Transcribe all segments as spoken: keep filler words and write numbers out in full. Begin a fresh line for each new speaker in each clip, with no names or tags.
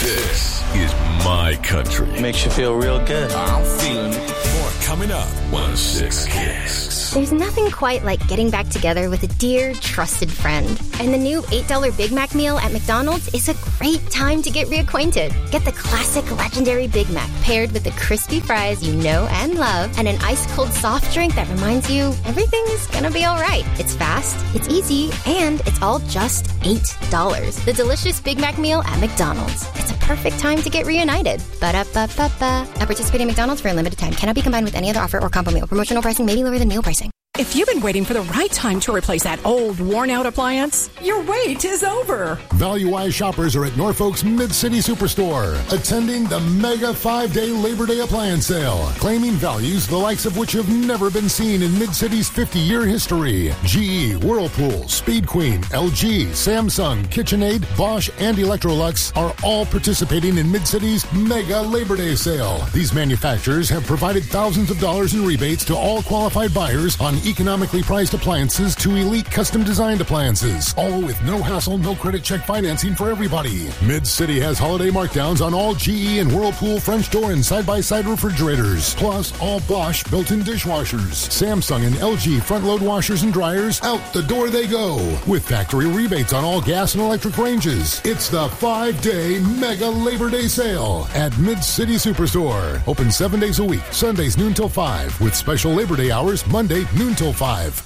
This is my country.
Makes you feel real good.
I'm feeling it. More coming up. one oh six Kicks.
There's nothing quite like getting back together with a dear, trusted friend. And the new eight dollar Big Mac meal at McDonald's is a great time to get reacquainted. Get the classic legendary Big Mac paired with the crispy fries you know and love and an ice-cold soft drink that reminds you everything's gonna be all right. It's fast, it's easy, and it's all just eight dollars. The delicious Big Mac meal at McDonald's. It's a perfect time to get reunited. Ba-da-ba-ba-ba. At participating McDonald's for a limited time. Cannot be combined with any other offer or combo meal. Promotional pricing may be lower than meal pricing.
If you've been waiting for the right time to replace that old, worn-out appliance, your wait is over.
Value-wise shoppers are at Norfolk's Mid-City Superstore, attending the mega five-day Labor Day appliance sale, claiming values the likes of which have never been seen in Mid-City's fifty-year history. G E, Whirlpool, Speed Queen, L G, Samsung, KitchenAid, Bosch, and Electrolux are all participating in Mid-City's mega Labor Day sale. These manufacturers have provided thousands of dollars in rebates to all qualified buyers on economically priced appliances to elite custom-designed appliances, all with no hassle, no credit check financing for everybody. Mid-City has holiday markdowns on all G E and Whirlpool French door and side-by-side refrigerators, plus all Bosch built-in dishwashers. Samsung and L G front-load washers and dryers, out the door they go, with factory rebates on all gas and electric ranges. It's the five-day mega Labor Day sale at Mid-City Superstore. Open seven days a week, Sundays noon till five, with special Labor Day hours Monday noon till five.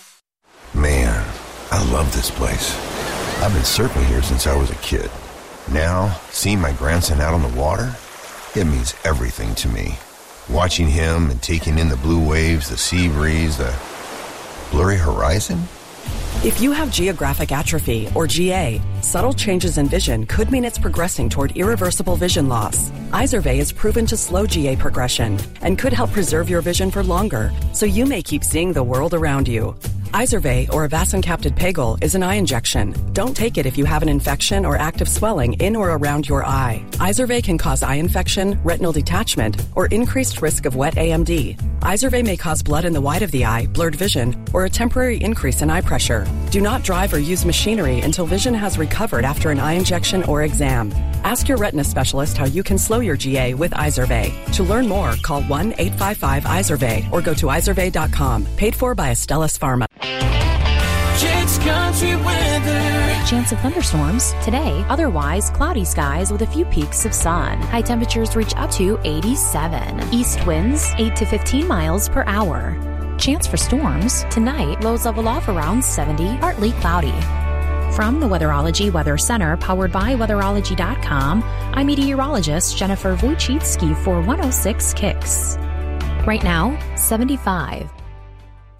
Man, I love this place. I've been surfing here since I was a kid. Now, seeing my grandson out on the water, it means everything to me. Watching him and taking in the blue waves, the sea breeze, the blurry horizon.
If you have geographic atrophy, or G A, subtle changes in vision could mean it's progressing toward irreversible vision loss. Izervay is proven to slow G A progression and could help preserve your vision for longer, so you may keep seeing the world around you. Izervay, or avacincaptad pegol, is an eye injection. Don't take it if you have an infection or active swelling in or around your eye. Izervay can cause eye infection, retinal detachment, or increased risk of wet A M D. Izervay may cause blood in the white of the eye, blurred vision, or a temporary increase in eye pressure. Do not drive or use machinery until vision has recovered after an eye injection or exam. Ask your retina specialist how you can slow your G A with Izervay. To learn more, call one eight five five Izervay or go to izervay dot com. Paid for by Astellas Pharma.
Jake's Country Weather.
Chance of thunderstorms today. Otherwise, cloudy skies with a few peaks of sun. High temperatures reach up to eighty-seven. East winds eight to fifteen miles per hour. Chance for storms tonight. Lows level off around seventy. Partly cloudy. From the Weatherology Weather Center, powered by weatherology dot com, I'm meteorologist Jennifer Wojcicki for one oh six Kicks. Right now, seventy-five.